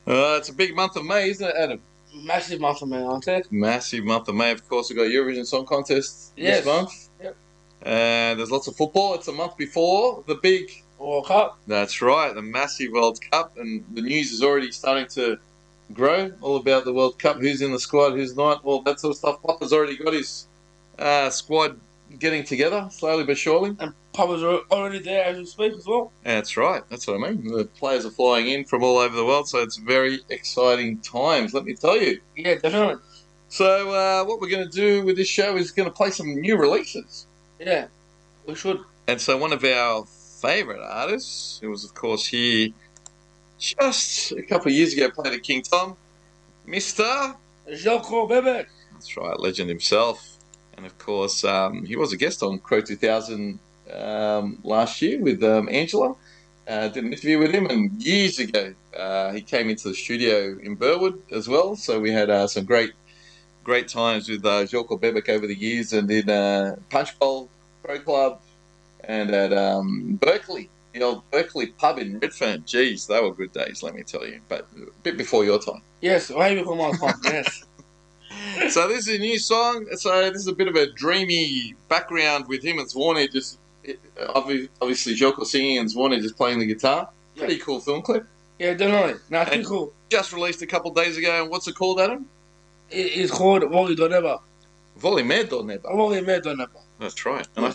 It's a big month of May, isn't it, Adam? Massive month for me, aren't it? Massive month of May. Of course, we've got Eurovision Song Contest this Yes. month. Yep. And there's lots of football. It's a month before the big. World Cup. That's right, the massive World Cup. And the news is already starting to grow all about the World Cup. Who's in the squad, who's not, all that sort of stuff. Papa's already got his squad getting together, slowly but surely. And Papa's already there as we speak as well. That's right. That's what I mean. The players are flying in from all over the world, so it's very exciting times, let me tell you. Yeah, definitely. So what we're going to do with this show is going to play some new releases. Yeah, we should. And so one of our favourite artists, who was, of course, here just a couple of years ago, played at King Tom, Mr. Joko Bebek. That's right, legend himself. And, of course, he was a guest on Crow 2000 last year with Angela. Did an interview with him, and years ago he came into the studio in Burwood as well. So we had some great times with Joko Bebek over the years, and in Punch Bowl Pro Club, and at Berkeley, the old Berkeley pub in Redfern. Geez, they were good days, let me tell you. But a bit before your time. Yes, way before my time. Yes. So this is a new song. So this is a bit of a dreamy background with him and Zwarny. Just obviously Joko singing and Zwarny just playing the guitar. Pretty cool film clip. Yeah, definitely. No, pretty cool. Just released a couple of days ago. And what's it called, Adam? It's called Voli do Neba. Voli Med do Neba. Voli Med do Neba. That's right. And